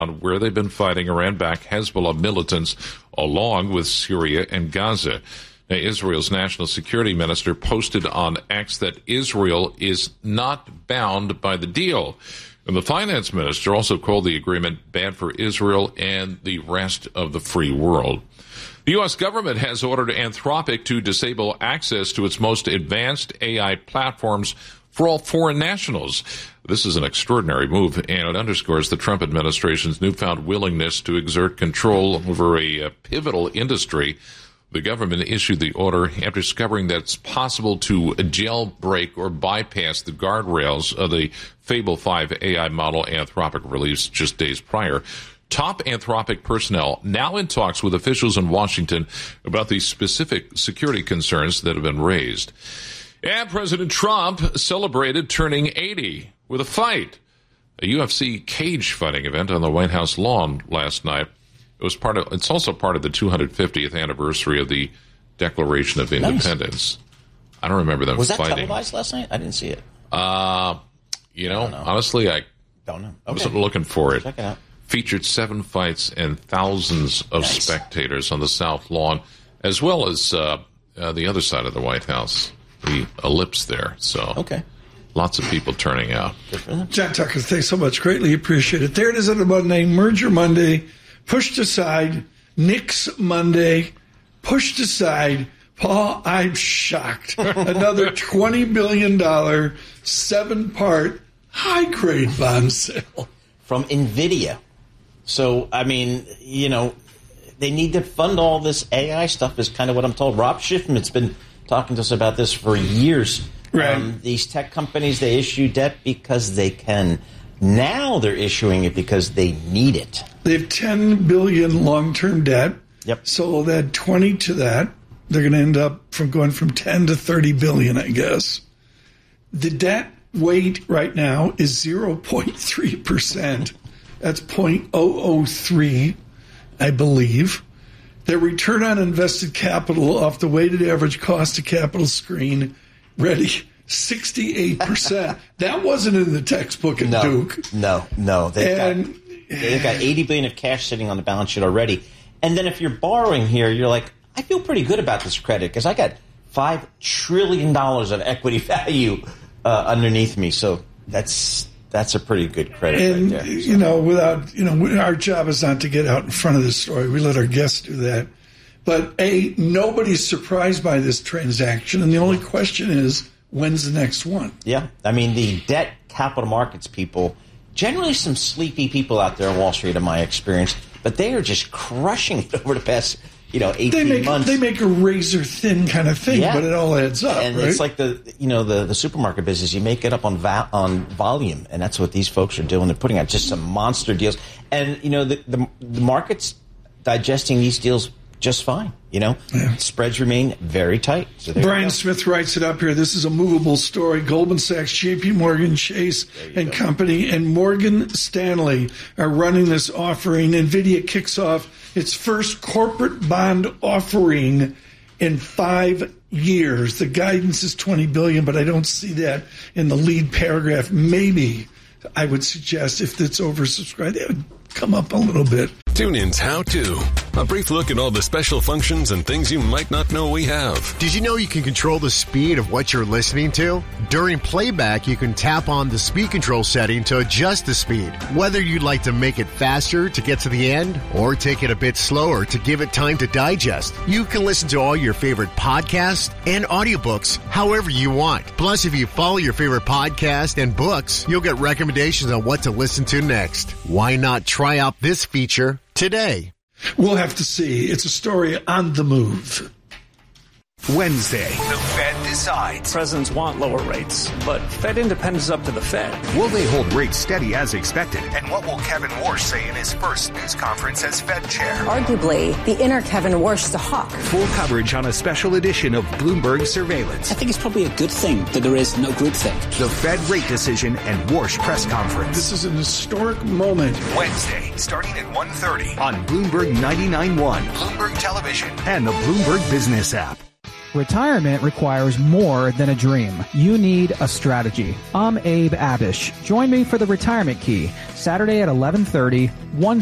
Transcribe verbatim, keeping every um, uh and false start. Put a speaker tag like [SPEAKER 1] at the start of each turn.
[SPEAKER 1] on where they've been fighting Iran-backed Hezbollah militants along with Syria and Gaza. Now, Israel's national security minister posted on X that Israel is not bound by the deal. And the finance minister also called the agreement bad for Israel and the rest of the free world. The U S government has ordered Anthropic to disable access to its most advanced A I platforms for all foreign nationals. This is an extraordinary move, and it underscores the Trump administration's newfound willingness to exert control over a, a pivotal industry. The government issued the order after discovering that it's possible to jailbreak or bypass the guardrails of the Fable five A I model Anthropic released just days prior. Top Anthropic personnel now in talks with officials in Washington about the specific security concerns that have been raised. And President Trump celebrated turning eighty with a fight. A U F C cage fighting event on the White House lawn last night. It was part of. It's also part of the two hundred fiftieth anniversary of the Declaration of Independence. Nice. I don't remember them
[SPEAKER 2] was that
[SPEAKER 1] fighting.
[SPEAKER 2] televised last night? I didn't see it.
[SPEAKER 1] Uh, you know, know. honestly, I
[SPEAKER 2] don't know. Okay.
[SPEAKER 1] I wasn't looking for it.
[SPEAKER 2] Check it out.
[SPEAKER 1] Featured seven fights and thousands of nice. spectators on the South Lawn, as well as uh, uh, the other side of the White House, the ellipse there. So,
[SPEAKER 2] okay.
[SPEAKER 1] Lots of people turning out.
[SPEAKER 3] John Tucker, thanks so much. Greatly appreciate it. There it is on a Monday, Merger Monday, pushed aside, Nix Monday, pushed aside. Paul, I'm shocked. Another twenty billion dollars, seven-part, high-grade bond sale.
[SPEAKER 2] From NVIDIA. So, I mean, you know, they need to fund all this A I stuff is kind of what I'm told. Rob Schiffman's been talking to us about this for years.
[SPEAKER 3] Right.
[SPEAKER 2] Um, these tech companies, they issue debt because they can. Now they're issuing it because they need it.
[SPEAKER 3] They have ten billion dollars long-term debt.
[SPEAKER 2] Yep.
[SPEAKER 3] So they'll add twenty to that. They're going to end up from going from ten to thirty billion dollars, I guess. The debt weight right now is zero point three percent. That's zero point zero zero three, I believe. Their return on invested capital off the weighted average cost of capital screen, ready, sixty-eight percent. That wasn't in the textbook at
[SPEAKER 2] no,
[SPEAKER 3] Duke.
[SPEAKER 2] No, no. They've,
[SPEAKER 3] and,
[SPEAKER 2] got, they've got eighty billion dollars of cash sitting on the balance sheet already. And then if you're borrowing here, you're like, I feel pretty good about this credit because I got five trillion dollars of equity value uh, underneath me. So that's that's a pretty good credit
[SPEAKER 3] and,
[SPEAKER 2] right there.
[SPEAKER 3] You know, without, you know, our job is not to get out in front of this story. We let our guests do that. But, A, nobody's surprised by this transaction. And the only question is, when's the next one?
[SPEAKER 2] Yeah. I mean, the debt capital markets people, generally some sleepy people out there on Wall Street in my experience, but they are just crushing it over the past, you know, eighteen
[SPEAKER 3] they make,
[SPEAKER 2] months.
[SPEAKER 3] They make a razor thin kind of thing,
[SPEAKER 2] yeah.
[SPEAKER 3] but it all adds up,
[SPEAKER 2] and
[SPEAKER 3] right?
[SPEAKER 2] it's like the, you know, the, the supermarket business. You make it up on va- on volume, and that's what these folks are doing. They're putting out just some monster deals. And, you know, the, the, the market's digesting these deals just fine. You know, yeah. Spreads remain very tight. So
[SPEAKER 3] Brian Smith writes it up here. This is a movable story. Goldman Sachs, J P Morgan Chase and go. Company, and Morgan Stanley are running this offering. NVIDIA kicks off its first corporate bond offering in five years. The guidance is twenty billion dollars, but I don't see that in the lead paragraph. Maybe I would suggest if it's oversubscribed, that would come up a little bit.
[SPEAKER 4] TuneIn's How To. A brief look at all the special functions and things you might not know we have.
[SPEAKER 5] Did you know you can control the speed of what you're listening to? During playback, you can tap on the speed control setting to adjust the speed. Whether you'd like to make it faster to get to the end or take it a bit slower to give it time to digest, you can listen to all your favorite podcasts and audiobooks however you want. Plus, if you follow your favorite podcast and books, you'll get recommendations on what to listen to next. Why not try out this feature today?
[SPEAKER 3] We'll have to see. It's a story on the move.
[SPEAKER 6] Wednesday, the Fed decides.
[SPEAKER 7] Presidents want lower rates, but Fed independence is up to the Fed.
[SPEAKER 6] Will they hold rates steady as expected? And what will Kevin Warsh say in his first news conference as Fed chair?
[SPEAKER 8] Arguably, the inner Kevin Warsh is a hawk.
[SPEAKER 6] Full coverage on a special edition of Bloomberg Surveillance.
[SPEAKER 9] I think it's probably a good thing that there is no groupthink.
[SPEAKER 6] The Fed rate decision and Warsh press conference.
[SPEAKER 3] This is an historic moment.
[SPEAKER 6] Wednesday, starting at one thirty on Bloomberg ninety-nine point one, Bloomberg Television, and the Bloomberg Business app.
[SPEAKER 10] Retirement requires more than a dream. You need a strategy. I'm Abe Abish. Join me for the Retirement Key, Saturday at eleven thirty, one